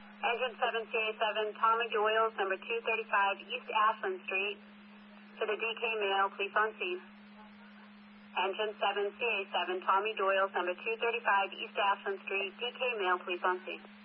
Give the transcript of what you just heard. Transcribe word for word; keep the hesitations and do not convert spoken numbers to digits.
Engine seven C A seven, Tommy Doyle's number two thirty-five East Ashland Street. To the D K male, police on scene. Engine seven C A seven, Tommy Doyle's number two thirty-five East Ashland Street. D K male, police on scene.